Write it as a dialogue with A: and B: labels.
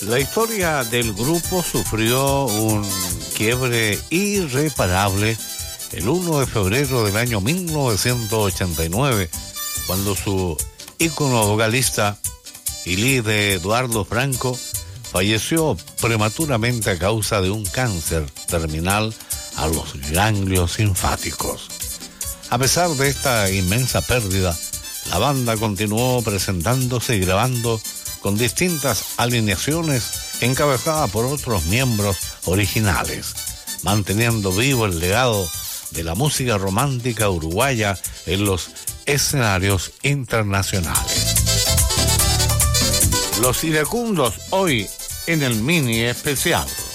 A: La historia del grupo sufrió un quiebre irreparable el 1 de febrero del año 1989, cuando su ícono vocalista y líder Eduardo Franco falleció prematuramente a causa de un cáncer terminal a los ganglios linfáticos. A pesar de esta inmensa pérdida, la banda continuó presentándose y grabando con distintas alineaciones encabezada por otros miembros originales, manteniendo vivo el legado de la música romántica uruguaya en los escenarios internacionales. Los iracundos hoy en el mini especial.